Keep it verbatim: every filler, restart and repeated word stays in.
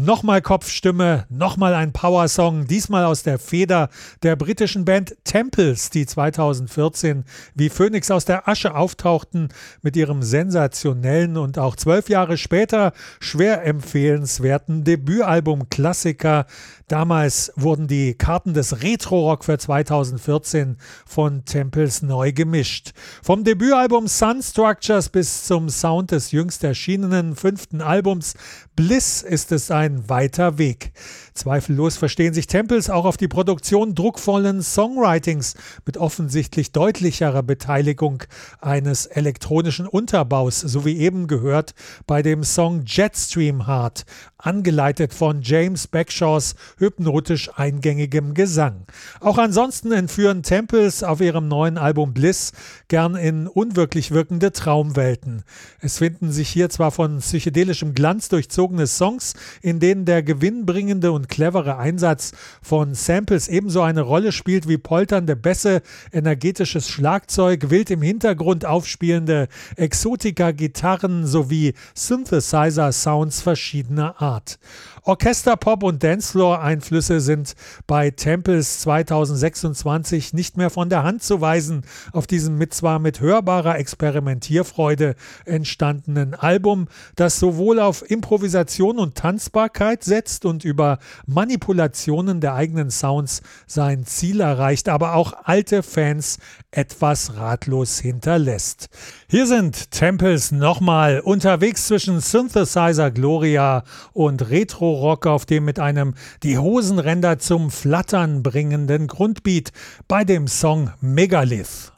Nochmal Kopfstimme, nochmal ein Powersong, diesmal aus der Feder der britischen Band Temples, die zweitausendvierzehn wie Phönix aus der Asche auftauchten mit ihrem sensationellen und auch zwölf Jahre später schwer empfehlenswerten Debütalbum Klassiker. Damals wurden die Karten des Retro-Rock für zweitausendvierzehn von Temples neu gemischt. Vom Debütalbum Sun Structures bis zum Sound des jüngst erschienenen fünften Albums Bliss ist es ein weiter Weg. Zweifellos verstehen sich Temples auch auf die Produktion druckvollen Songwritings mit offensichtlich deutlicherer Beteiligung eines elektronischen Unterbaus, so wie eben gehört bei dem Song Jetstream Heart, angeleitet von James Backshaws hypnotisch eingängigem Gesang. Auch ansonsten entführen Temples auf ihrem neuen Album Bliss gern in unwirklich wirkende Traumwelten. Es finden sich hier zwar von psychedelischem Glanz durchzogene Songs, in denen der gewinnbringende und clevere Einsatz von Samples ebenso eine Rolle spielt wie polternde Bässe, energetisches Schlagzeug, wild im Hintergrund aufspielende Exotika-Gitarren sowie Synthesizer-Sounds verschiedener Art. Orchester-Pop- und Dancefloor-Einflüsse sind bei Temples zweitausendsechsundzwanzig nicht mehr von der Hand zu weisen. Auf diesem mit zwar mit hörbarer Experimentierfreude entstandenen Album, das sowohl auf Improvisation und Tanzbarkeit setzt und über Manipulationen der eigenen Sounds sein Ziel erreicht, aber auch alte Fans etwas ratlos hinterlässt. Hier sind Temples nochmal unterwegs zwischen Synthesizer Gloria und Retro-Rock auf dem mit einem die Hosenränder zum Flattern bringenden Grundbeat bei dem Song Megalith.